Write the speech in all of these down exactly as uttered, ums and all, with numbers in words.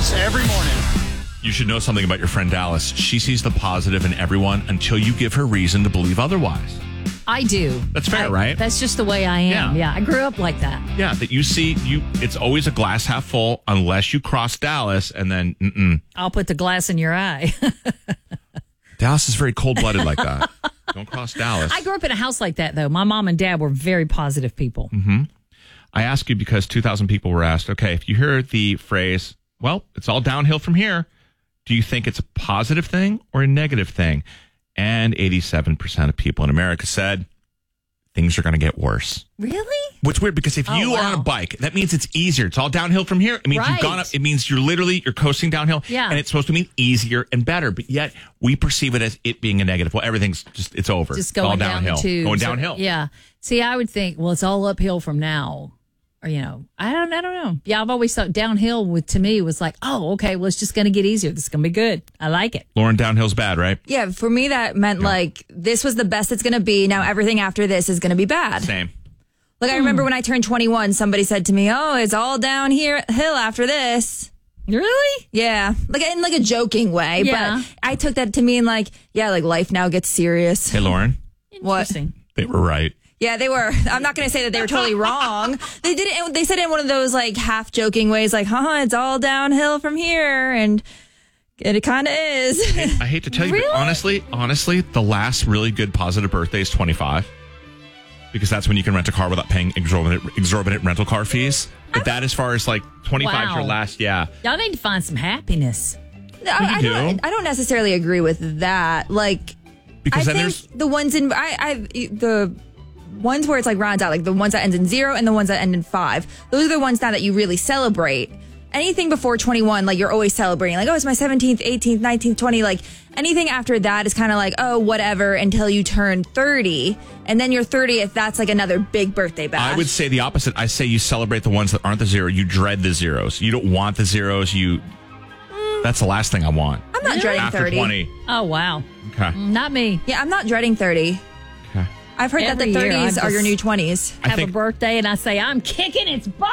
Dallas every morning. You should know something about your friend Dallas. She sees the positive in everyone until you give her reason to believe otherwise. I do. That's fair, I, right? That's just the way I am. Yeah. Yeah. I grew up like that. Yeah, that you see, you. It's always a glass half full unless you cross Dallas, and then mm-mm. I'll put the glass in your eye. Dallas is very cold-blooded like that. Don't cross Dallas. I grew up in a house like that, though. My mom and dad were very positive people. Mm-hmm. I ask you because two thousand people were asked, okay, if you hear the phrase, well, it's all downhill from here, do you think it's a positive thing or a negative thing? And eighty-seven percent of people in America said things are going to get worse. Really? What's weird, because if Oh, you wow. are on a bike, that means it's easier. It's all downhill from here. It means Right. you've gone up. It means you're literally, you're coasting downhill. Yeah. And it's supposed to mean easier and better. But yet we perceive it as it being a negative. Well, everything's just, it's over. Just It's all going down downhill. the tubes. Going or- downhill. Yeah. See, I would think, well, it's all uphill from now. Or, you know, I don't I don't know. Yeah, I've always thought downhill with to me was like, oh, okay, well, it's just going to get easier. This is going to be good. I like it. Lauren, downhill's bad, right? Yeah, for me, that meant like this was the best it's going to be. Now everything after this is going to be bad. Same. Like I remember when I turned twenty-one, somebody said to me, "Oh, it's all down here hill after this." Really? Yeah, like in like a joking way, Yeah. but I took that to mean like, yeah, like life now gets serious. Hey, Lauren, What? Interesting. they were right. Yeah, they were. I'm not going to say that they were totally wrong. They did it. They said it in one of those like half joking ways, like, "Huh, it's all downhill from here," and it kind of is. I hate to tell you, Really? but honestly, honestly, the last really good positive birthday is twenty-five. Because that's when you can rent a car without paying exorbitant, exorbitant rental car fees. But that, as far as like twenty-five is your Wow. last, yeah. Y'all need to find some happiness. I, I do. don't. I don't necessarily agree with that. Like, Because I then think there's the ones in I, I the ones where it's like rounds out, like the ones that end in zero and the ones that end in five. Those are the ones now that you really celebrate. Anything before twenty-one, like you're always celebrating. Like, oh, it's my seventeenth, eighteenth, nineteenth, twentieth. Like anything after that is kind of like, oh, whatever, until you turn thirty. And then your thirtieth, that's like another big birthday bash. I would say the opposite. I say you celebrate the ones that aren't the zero. You dread the zeros. You don't want the zeros. You. That's the last thing I want. I'm not dreading After thirty. twenty. Oh, wow. Okay. Not me. Yeah, I'm not dreading thirty. Okay. I've heard Every that the year, thirties I'm are your just- new twenties. I Have think- a birthday and I say, I'm kicking its butt.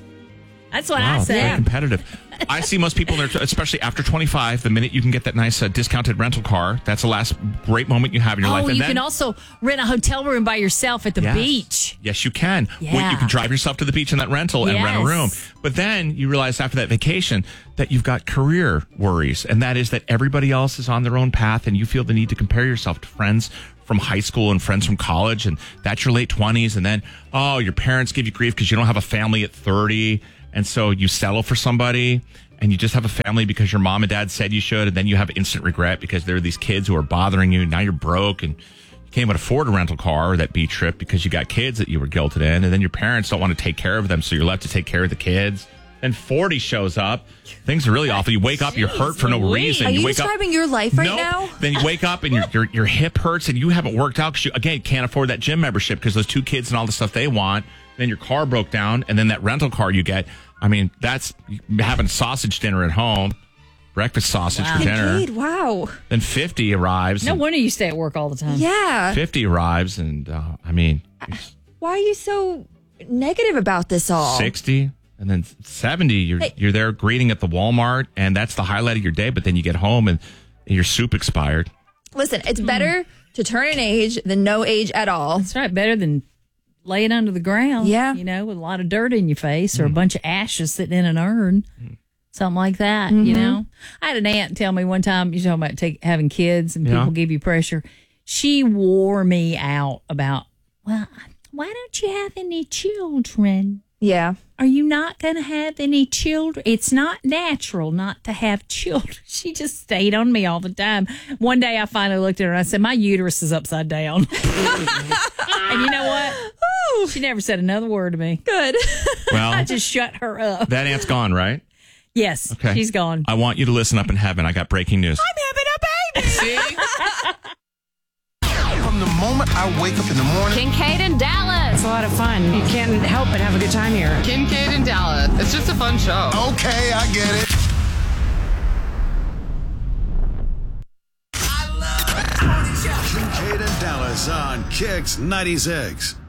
That's what Wow, I say. very competitive. I see most people, in their, especially after twenty-five, the minute you can get that nice uh, discounted rental car, that's the last great moment you have in your Oh, life. And you then, can also rent a hotel room by yourself at the Yes. beach. Yes, you can. Wait, Yeah. you can drive yourself to the beach in that rental and rent a Yes. room. But then you realize after that vacation that you've got career worries. And that is that everybody else is on their own path and you feel the need to compare yourself to friends from high school and friends from college. And that's your late twenties. And then, oh, your parents give you grief because you don't have a family at thirty. And so you settle for somebody and you just have a family because your mom and dad said you should. And then you have instant regret because there are these kids who are bothering you. Now you're broke and you can't even afford a rental car or that beach trip because you got kids that you were guilted in. And then your parents don't want to take care of them. So you're left to take care of the kids. Then forty shows up. Things are really awful. You wake up, you're hurt for no Louise. reason. Are you wake describing up, your life right no, now? Then you wake up and your, your your hip hurts and you haven't worked out because you, again, can't afford that gym membership because those two kids and all the stuff they want. Then your car broke down and then that rental car you get. I mean, that's having sausage dinner at home, breakfast sausage Wow. for dinner. Indeed, wow. Then fifty arrives. No and wonder you stay at work all the time. Yeah. fifty arrives and, uh, I mean, Why are you so negative about this all? sixty. And then seventy, you're Hey. you're there greeting at the Walmart, and that's the highlight of your day. But then you get home and your soup expired. Listen, it's better to turn an age than no age at all. That's right. Better than laying under the ground. Yeah. You know, with a lot of dirt in your face or a bunch of ashes sitting in an urn. Something like that, you know? I had an aunt tell me one time, you're talking about take, having kids and Yeah. people give you pressure. She wore me out about, well, why don't you have any children? Yeah. Are you not going to have any children? It's not natural not to have children. She just stayed on me all the time. One day I finally looked at her and I said, my uterus is upside down. And you know what? She never said another word to me. Good. Well, I just shut her up. that aunt's gone, right? Yes, Okay. she's gone. I want you to listen up in heaven. I got breaking news. I'm having a baby. See? From the moment I wake up in the morning, Kincaid in Dallas. It's a lot of fun. You can't help but have a good time here. Kincaid in Dallas. It's just a fun show. okay, I get it. Kincaid and Dallas on Kicks ninety-six.